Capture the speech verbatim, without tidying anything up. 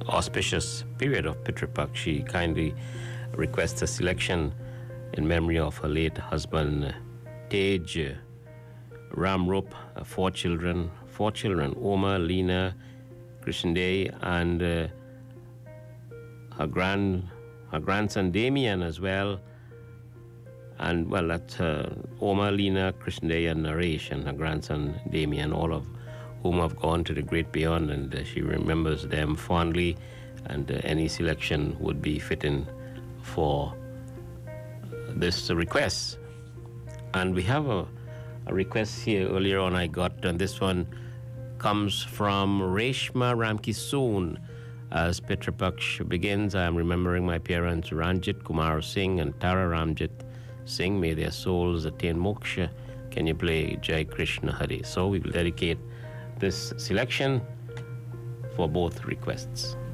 auspicious period of Pitru Paksha, she kindly requests a selection in memory of her late husband, Tej Ramrup, uh, four children, four children, Oma, Lena, Krishnday, and uh, her grand, her grandson Damien as well. And well, that's uh, Oma, Lena, Krishnday, and Naresh, and her grandson Damien, all of whom have gone to the great beyond, and uh, she remembers them fondly, and uh, any selection would be fitting for this request. And we have a, a request here earlier on I got, and this one comes from Reshma Ramkisoon. As Pitru Paksha begins, I am remembering my parents Ranjit Kumar Singh and Tara Ramjit Singh. May their souls attain moksha. Can you play Jai Krishna Hare? So we will dedicate this selection for both requests.